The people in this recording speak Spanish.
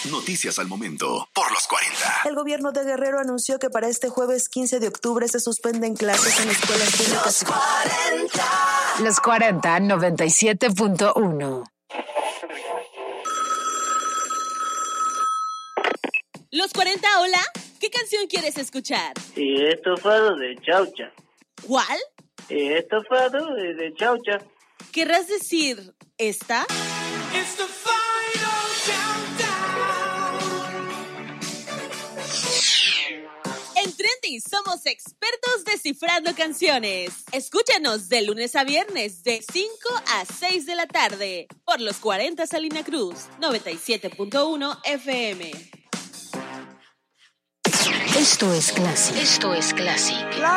Noticias al momento, por los 40. El gobierno de Guerrero anunció que para este jueves 15 de octubre se suspenden clases en escuelas públicas. Los 40, 97.1. Los 40, hola. ¿Qué canción quieres escuchar? Estofado de chaucha. ¿Cuál? Estofado de chaucha. ¿Querrás decir esta? En Trendy somos expertos descifrando canciones. Escúchanos de lunes a viernes de 5 a 6 de la tarde por los 40 Salina Cruz, 97.1 FM. Esto es Classic.